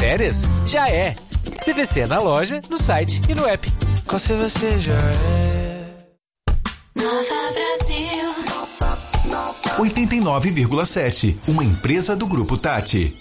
férias? Já é. CVC na loja, no site e no app. Com CVC já é. Nova Brasil 89,7. Uma empresa do Grupo Tati.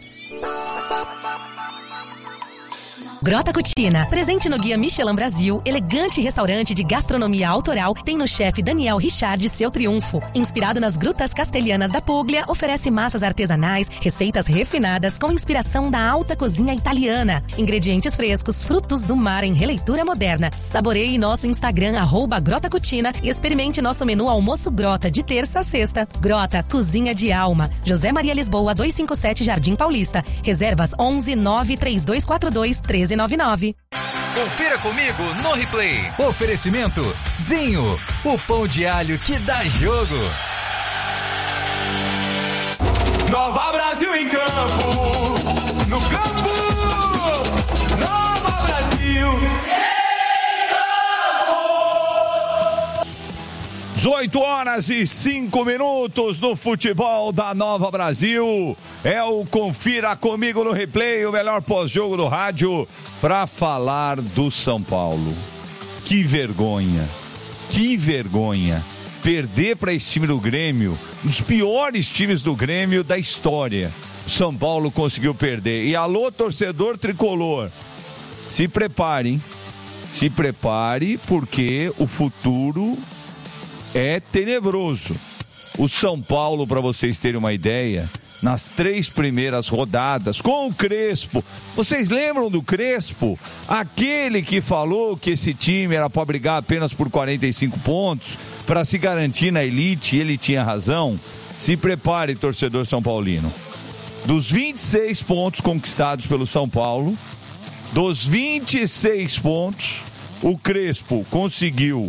Grota Cucina, presente no Guia Michelin Brasil, elegante restaurante de gastronomia autoral, tem no chefe Daniel Richard seu triunfo. Inspirado nas grutas castelhanas da Puglia, oferece massas artesanais, receitas refinadas com inspiração da alta cozinha italiana. Ingredientes frescos, frutos do mar em releitura moderna. Saboreie nosso Instagram, @Grota Cucina, e experimente nosso menu almoço Grota, de terça a sexta. Grota, cozinha de alma. José Maria Lisboa, 257 Jardim Paulista. Reservas 11 93242 1399. Confira comigo no replay. Oferecimento Zinho, o pão de alho que dá jogo. Nova Brasil em campo, no campo, Nova Brasil. 18h05 no futebol da Nova Brasil. É o Confira Comigo no Replay, o melhor pós-jogo do rádio, para falar do São Paulo. Que vergonha, que vergonha. Perder para esse time do Grêmio, um dos piores times do Grêmio da história. O São Paulo conseguiu perder. E alô, torcedor tricolor, se prepare, hein? Se prepare, porque o futuro é tenebroso. O São Paulo, para vocês terem uma ideia, nas 3 primeiras rodadas, com o Crespo, vocês lembram do Crespo? Aquele que falou que esse time era para brigar apenas por 45 pontos, para se garantir na elite, e ele tinha razão. Se prepare, torcedor são paulino. Dos 26 pontos conquistados pelo São Paulo, dos 26 pontos, o Crespo conseguiu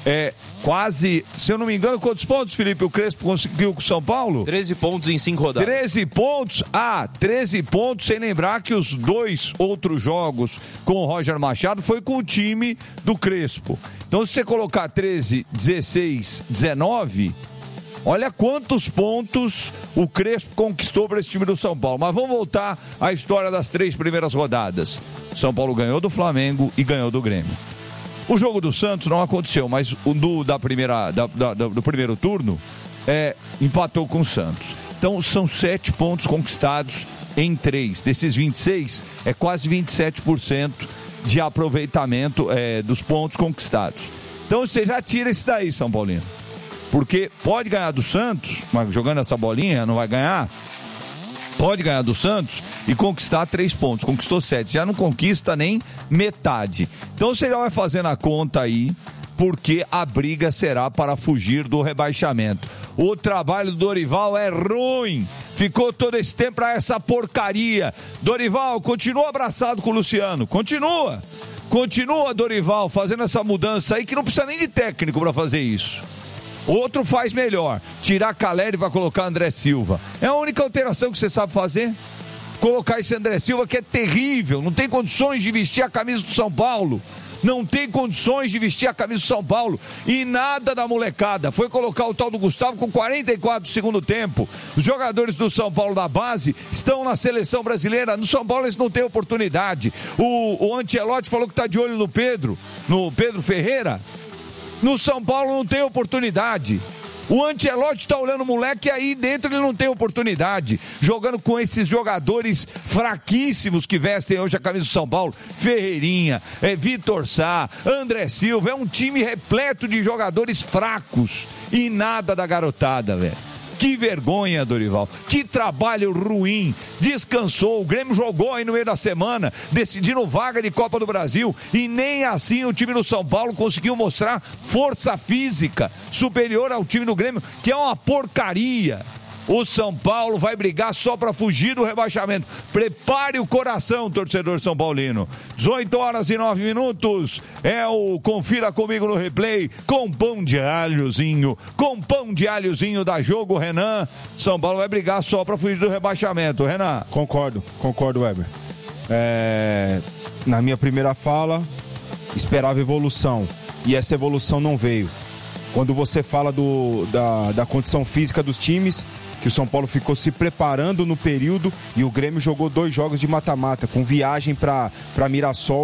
quase, se eu não me engano, quantos pontos, Felipe, o Crespo conseguiu com o São Paulo? 13 pontos em 5 rodadas. 13 pontos? 13 pontos, sem lembrar que os 2 outros jogos com o Roger Machado foi com o time do Crespo. Então, se você colocar 13, 16, 19, olha quantos pontos o Crespo conquistou para esse time do São Paulo. Mas vamos voltar à história das 3 primeiras rodadas. São Paulo ganhou do Flamengo e ganhou do Grêmio. O jogo do Santos não aconteceu, mas o do primeiro turno empatou com o Santos. Então são 7 pontos conquistados em 3. Desses 26, é quase 27% de aproveitamento dos pontos conquistados. Então você já tira esse daí, São Paulino. Porque pode ganhar do Santos, mas jogando essa bolinha não vai ganhar. Pode ganhar do Santos e conquistar 3 pontos. Conquistou 7, já não conquista nem metade. Então você já vai fazendo a conta aí, porque a briga será para fugir do rebaixamento. O trabalho do Dorival é ruim. Ficou todo esse tempo para essa porcaria. Dorival, continua abraçado com o Luciano. Continua, Dorival, fazendo essa mudança aí, que não precisa nem de técnico para fazer isso. Outro faz melhor, tirar Caleri e vai colocar André Silva. É a única alteração que você sabe fazer. Colocar esse André Silva, que é terrível, não tem condições de vestir a camisa do São Paulo. Não tem condições de vestir a camisa do São Paulo. E nada da molecada. Foi colocar o tal do Gustavo com 44 do segundo tempo. Os jogadores do São Paulo da base estão na seleção brasileira. No São Paulo eles não têm oportunidade. O Ancelotti falou que está de olho no Pedro Ferreira. No São Paulo não tem oportunidade. O Ancelotti está olhando o moleque e aí dentro ele não tem oportunidade. Jogando com esses jogadores fraquíssimos que vestem hoje a camisa do São Paulo. Ferreirinha, Vitor Sá, André Silva. É um time repleto de jogadores fracos. E nada da garotada, velho. Que vergonha, Dorival. Que trabalho ruim. Descansou. O Grêmio jogou aí no meio da semana, decidindo vaga de Copa do Brasil. E nem assim o time do São Paulo conseguiu mostrar força física superior ao time do Grêmio, que é uma porcaria. O São Paulo vai brigar só para fugir do rebaixamento. Prepare o coração, torcedor são paulino. 18h09. É o Confira Comigo no Replay, com pão de alhozinho. Com pão de alhozinho da Jogo, Renan. São Paulo vai brigar só para fugir do rebaixamento, Renan. Concordo, Weber. Na minha primeira fala, esperava evolução. E essa evolução não veio. quando você fala da condição física dos times, que o São Paulo ficou se preparando no período e o Grêmio jogou 2 jogos de mata-mata, com viagem para Mirassol